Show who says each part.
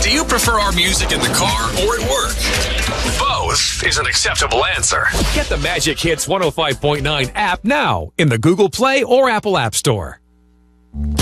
Speaker 1: Do you prefer our music in the car or at work? Both is an acceptable answer.
Speaker 2: Get the Magic Hits 105.9 app now in the Google Play or Apple App Store.